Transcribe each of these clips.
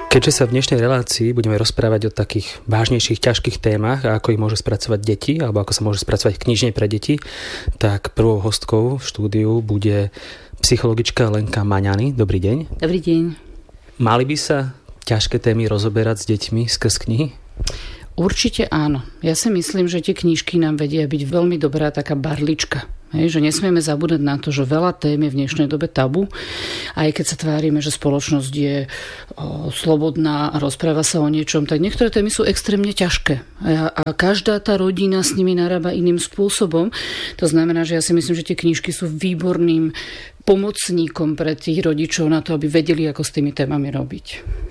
Keďže sa v dnešnej relácii budeme rozprávať o takých vážnejších, ťažkých témach a ako ich môžu spracovať deti, alebo ako sa môže spracovať knižne pre deti, tak prvou hostkou v štúdiu bude psychologička Lenka Maňany. Dobrý deň. Dobrý deň. Mali by sa ťažké témy rozoberať s deťmi skrz knihy? Určite áno. Ja si myslím, že tie knižky nám vedia byť veľmi dobrá taká barlička. Že nesmieme zabúdať na to, že veľa tém je v dnešnej dobe tabu. Aj keď sa tvárime, že spoločnosť je slobodná a rozpráva sa o niečom, tak niektoré témy sú extrémne ťažké. A každá tá rodina s nimi narába iným spôsobom. To znamená, že ja si myslím, že tie knižky sú výborným pomocníkom pre tých rodičov na to, aby vedeli, ako s tými témami robiť.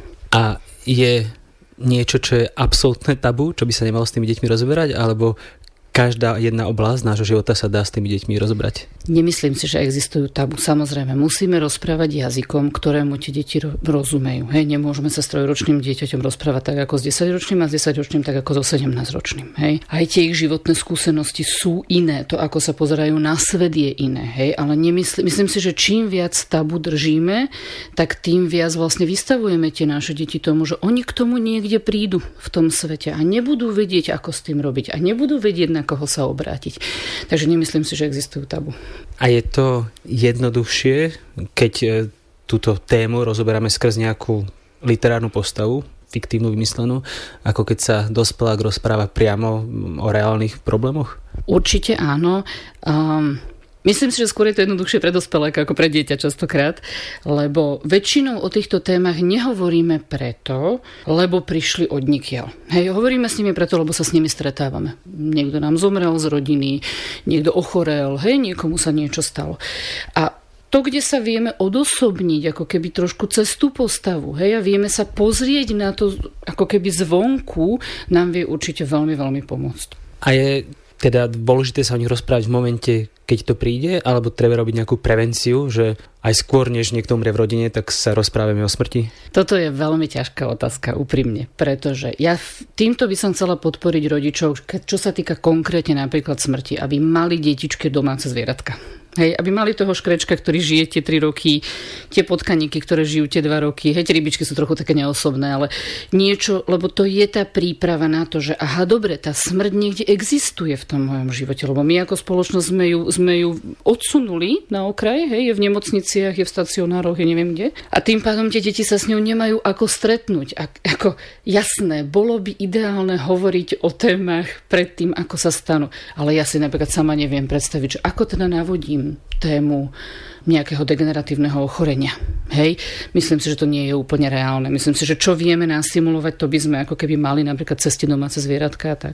A je niečo, čo je absolútne tabu, čo by sa nemalo s tými deťmi rozoberať, alebo každá jedna oblasť nášho života sa dá s tými deťmi rozobrať? Nemyslím si, že existujú tabu. Samozrejme, musíme rozprávať jazykom, ktorému tie deti rozumejú. Nemôžeme sa s 3-ročným dieťaťom rozprávať tak ako s 10-ročným a s 10-ročným tak ako so 17-ročným. Aj tie ich životné skúsenosti sú iné. To, ako sa pozerajú na svet, je iné. Ale myslím si, že čím viac tabu držíme, tak tým viac vlastne vystavujeme tie naše deti tomu, že oni k tomu niekde prídu v tom svete a nebudú vedieť, ako s tým robiť a nebudú vedieť, na koho sa obrátiť. Takže nemyslím si, že existujú tabu. A je to jednoduchšie, keď túto tému rozoberáme skrz nejakú literárnu postavu, fiktívnu, vymyslenú, ako keď sa dospelák rozpráva priamo o reálnych problémoch? Určite áno. Myslím si, že skôr je to jednoduchšie pre dospeláka ako pre dieťa častokrát, lebo väčšinou o týchto témach nehovoríme preto, lebo prišli odnikiaľ. Hovoríme s nimi preto, lebo sa s nimi stretávame. Niekto nám zomrel z rodiny, niekto ochorel, niekomu sa niečo stalo. A to, kde sa vieme odosobniť, ako keby trošku cez tú postavu, a vieme sa pozrieť na to, ako keby zvonku, nám vie určite veľmi, veľmi pomôcť. A je teda dôležité sa o nich rozprávať v momente, keď to príde, alebo treba robiť nejakú prevenciu, že aj skôr, než niekto umrie v rodine, tak sa rozprávame o smrti? Toto je veľmi ťažká otázka, úprimne, pretože ja týmto by som chcela podporiť rodičov, čo sa týka konkrétne napríklad smrti, aby mali detičke domáce zvieratka. Aby mali toho škrečka, ktorý žije tie 3 roky, tie potkaníky, ktoré žijú tie 2 roky. Tie rybičky sú trochu také neosobné, ale niečo, lebo to je tá príprava na to, že aha, dobre, tá smrť niekde existuje v tom mojom živote, lebo my ako spoločnosť sme ju odsunuli na okraj, je v nemocniciach, je v stacionároch, je neviem kde. A tým pádom tie deti sa s ňou nemajú ako stretnúť. Ako jasné, bolo by ideálne hovoriť o témach pred tým, ako sa stanú. Ale ja si napríklad sama neviem predstaviť, že ako teda navodím tému nejakého degeneratívneho ochorenia. Myslím si, že to nie je úplne reálne. Myslím si, že čo vieme nastimulovať, to by sme ako keby mali napríklad cesty domáce zvieratka tak.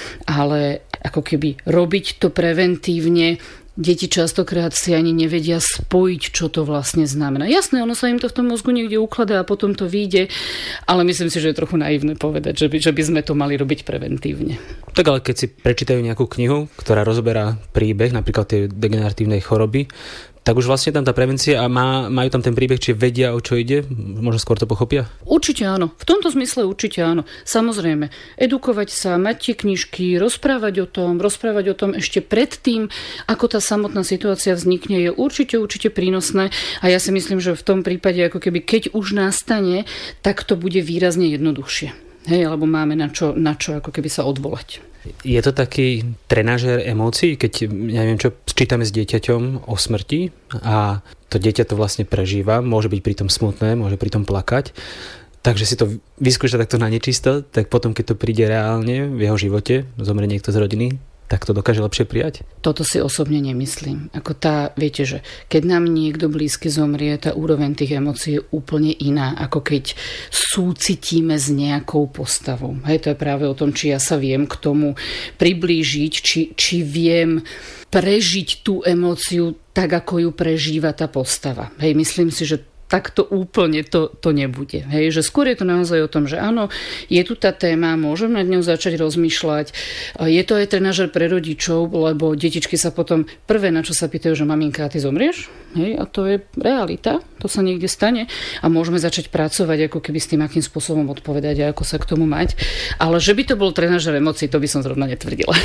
Ale ako keby robiť to preventívne, deti častokrát si ani nevedia spojiť, čo to vlastne znamená. Jasné, ono sa im to v tom mozgu niekde ukladá a potom to vyjde, ale myslím si, že je trochu naivné povedať, že by sme to mali robiť preventívne. Tak ale keď si prečítajú nejakú knihu, ktorá rozoberá príbeh, napríklad tej degeneratívnej choroby, tak už vlastne tam tá prevencia a majú tam ten príbeh, či vedia, o čo ide? Možno skôr to pochopia? Určite áno. V tomto zmysle určite áno. Samozrejme, edukovať sa, mať tie knižky, rozprávať o tom ešte predtým, ako tá samotná situácia vznikne, je určite prínosné a ja si myslím, že v tom prípade, ako keby keď už nastane, tak to bude výrazne jednoduchšie. Lebo máme na čo ako keby sa odvolať. Je to taký trenažér emócií, keď neviem čo, čítame s dieťaťom o smrti a to dieťa to vlastne prežíva, môže byť pritom smutné, môže pritom plakať, takže si to vyskúša takto na nečisto, tak potom keď to príde reálne v jeho živote, zomrie niekto z rodiny, tak to dokáže lepšie prijať? Toto si osobne nemyslím. Viete, že keď nám niekto blízky zomrie, tá úroveň tých emócií je úplne iná, ako keď súcitíme s nejakou postavou. To je práve o tom, či ja sa viem k tomu priblížiť, či viem prežiť tú emóciu tak, ako ju prežíva tá postava. Myslím si, že takto úplne to nebude. Že skôr je to naozaj o tom, že áno, je tu tá téma, môžem nad ňou začať rozmýšľať. Je to aj trenažer pre rodičov, lebo detičky sa potom prvé, na čo sa pýtajú, že maminka, ty zomrieš? A to je realita, to sa niekde stane a môžeme začať pracovať ako keby s tým, akým spôsobom odpovedať a ako sa k tomu mať. Ale že by to bol trenažer emócií, to by som zrovna netvrdila.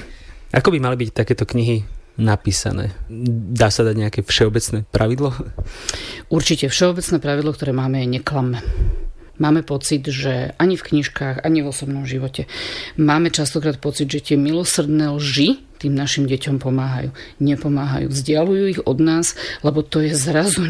Ako by mali byť takéto knihy napísané? Dá sa dať nejaké všeobecné pravidlo? Určite všeobecné pravidlo, ktoré máme, je neklamme. máme pocit, že ani v knižkách, ani v osobnom živote máme častokrát pocit, že tie milosrdné lži tým našim deťom pomáhajú. Nepomáhajú, vzdialujú ich od nás, lebo to je zrazu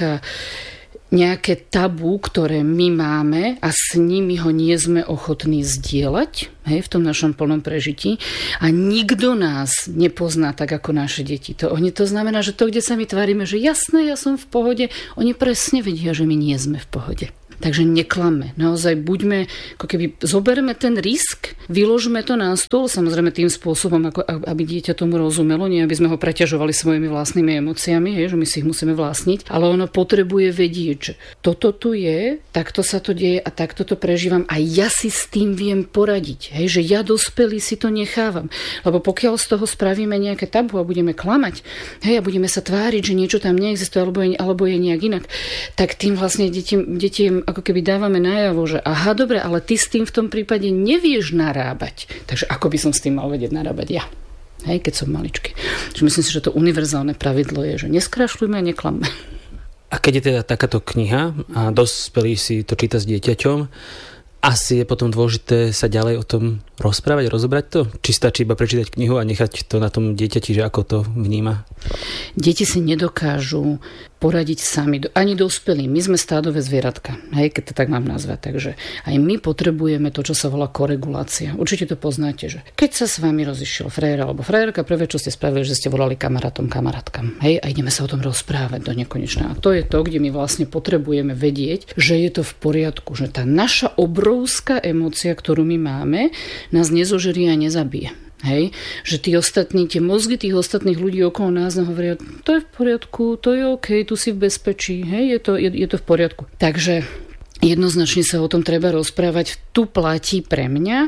nejaké tabu, ktoré my máme a s nimi ho nie sme ochotní zdieľať, hej, v tom našom plnom prežití a nikto nás nepozná tak ako naše deti. To znamená, že to, kde sa my tvárime, že jasné, ja som v pohode, oni presne vedia, že my nie sme v pohode. Takže neklamme. Naozaj buďme, ako keby zoberme ten risk, vyložme to na stôl, samozrejme tým spôsobom, aby dieťa tomu rozumelo, nie aby sme ho preťažovali svojimi vlastnými emóciami, že my si ich musíme vlastniť, ale ono potrebuje vedieť, že toto tu je, takto sa to deje a takto to prežívam a ja si s tým viem poradiť. Že ja dospelý si to nechávam. Lebo pokiaľ z toho spravíme nejaké tabu a budeme klamať, a budeme sa tváriť, že niečo tam neexistuje alebo je nejak inak, tak tým vlastne deti ako keby dávame najavo, že aha, dobre, ale ty s tým v tom prípade nevieš narábať. Takže ako by som s tým mal vedieť narábať ja? Hej, keď som maličký. Myslím si, že to univerzálne pravidlo je, že neskrašľujme a neklamme. A keď je teda takáto kniha a dospelý si to číta s dieťaťom, asi je potom dôležité sa ďalej o tom rozprávať, rozobrať to? Či stačí iba prečítať knihu a nechať to na tom dieťati, že ako to vníma? Deti si nedokážu poradiť sami, ani dospelí. My sme stádové zvieratka, hej, keď to tak mám nazvať. Takže aj my potrebujeme to, čo sa volá koregulácia. Určite to poznáte, že keď sa s vami rozišiel frér alebo frérka, prvé, čo ste spravili, že ste volali kamarátom, kamarátkam. Hej, a ideme sa o tom rozprávať do nekonečna. A to je to, kde my vlastne potrebujeme vedieť, že je to v poriadku, že tá naša obrovská emócia, ktorú my máme, nás nezožerie a nezabije. Hej, že tie mozgy tých ostatných ľudí okolo nás hovoria, to je v poriadku, to je OK, tu si v bezpečí, hej, je to v poriadku. Takže jednoznačne sa o tom treba rozprávať. Tu platí pre mňa,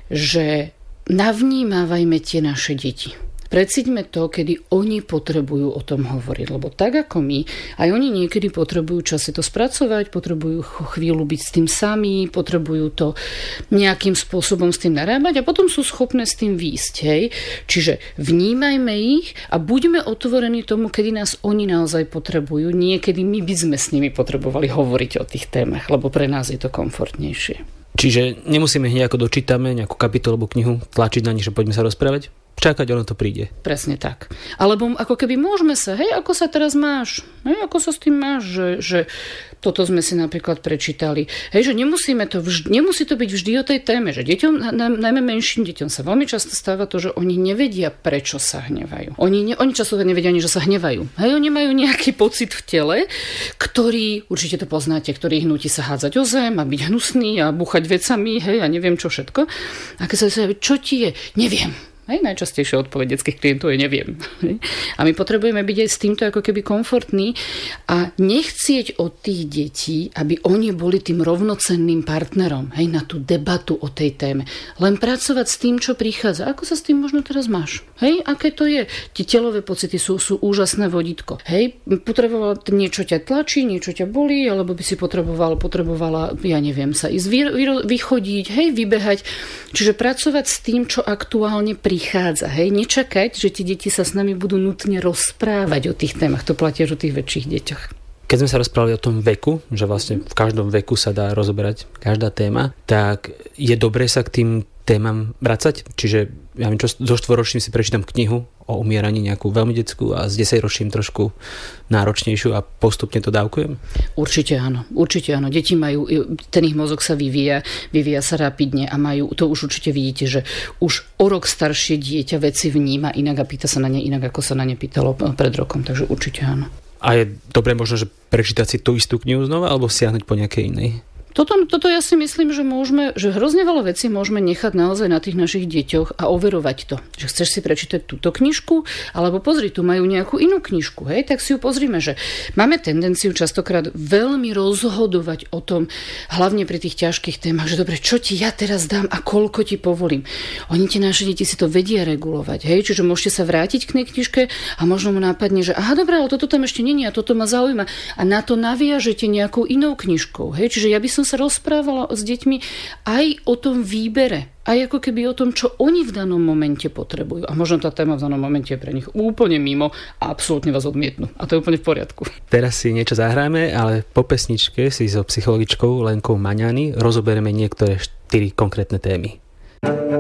že navnímávajme tie naše deti. Precíťme to, kedy oni potrebujú o tom hovoriť. Lebo tak ako my, aj oni niekedy potrebujú čas si to spracovať, potrebujú chvíľu byť s tým sami, potrebujú to nejakým spôsobom s tým narábať a potom sú schopné s tým výjsť. Hej? Čiže vnímajme ich a buďme otvorení tomu, kedy nás oni naozaj potrebujú. Niekedy my by sme s nimi potrebovali hovoriť o tých témach, lebo pre nás je to komfortnejšie. Čiže nemusíme hneď ako dočítame nejakú kapitolu alebo knihu tlačiť na nich, že poďme sa rozprávať? Čakať, ono to príde. Presne tak. Alebo ako keby môžeme sa, hej, ako sa teraz máš? Hej, ako sa s tým máš? Že toto sme si napríklad prečítali. Hej, že nemusí to byť vždy o tej téme, že deťom, najmä menším deťom sa veľmi často stáva to, že oni nevedia, prečo sa hnevajú. Oni často nevedia ani, že sa hnevajú. Hej, oni majú nejaký pocit v tele, ktorý, určite to poznáte, ktorý hnutí sa hádzať o zem a byť hnusný a búchať vecami, hej, a neviem čo všetko. A keď sa čo ti je? Neviem. Hej, najčastejšia odpoveď detských klientov je neviem. Hej. A my potrebujeme byť aj s týmto ako keby komfortní a nechcieť od tých detí, aby oni boli tým rovnocenným partnerom, hej, na tú debatu o tej téme. Len pracovať s tým, čo prichádza. Ako sa s tým možno teraz máš? Hej, aké to je? Tie telové pocity sú úžasné vodítko. Hej, niečo ťa tlačí, niečo ťa bolí, alebo by si potrebovala, ja neviem, sa ísť vychodiť, hej, vybehať. Čiže pracovať s tým, čo aktuálne prichádza. Hej, nečakať, že tie deti sa s nami budú nutne rozprávať o tých témach. To platí až o tých väčších deťoch. Keď sme sa rozprávali o tom veku, že vlastne v každom veku sa dá rozoberať každá téma, tak je dobré sa k tým témam vracať. Čiže ja viem, čo so 4-ročným si prečítam knihu o umieraní nejakú veľmi detskú a s 10-ročným trošku náročnejšiu a postupne to dávkujem? Určite áno. Deti majú, ten ich mozog sa vyvíja sa rapidne a majú, to už určite vidíte, že už o rok staršie dieťa veci vníma inak a pýta sa na ne inak, ako sa na ne pýtalo pred rokom. Takže určite áno. A je dobré možno, že prečítať si tú istú knihu znova alebo siahnuť po nejakej inej? Toto ja si myslím, že hrozne veľa vecí môžeme nechať naozaj na tých našich deťoch a overovať to. Že chceš si prečítať túto knižku, alebo pozri, tu majú nejakú inú knižku, hej, tak si ju pozrime, že máme tendenciu častokrát veľmi rozhodovať o tom, hlavne pri tých ťažkých témach, že dobre, čo ti ja teraz dám a koľko ti povolím. Oni tie naše deti si to vedia regulovať, hej, čiže môžete sa vrátiť k tej knižke a možno mu nápadne, že aha, dobre, ale toto tam ešte nie a toto ma zaujíma a na to naviažete nejakou inou knižkou, hej, čiže ja by som som sa rozprávala s deťmi aj o tom výbere, aj ako keby o tom, čo oni v danom momente potrebujú. A možno tá téma v danom momente je pre nich úplne mimo a absolútne vás odmietnú. A to je úplne v poriadku. Teraz si niečo zahráme, ale po pesničke si so psychologičkou Lenkou Maňany rozoberieme niektoré 4 konkrétne témy.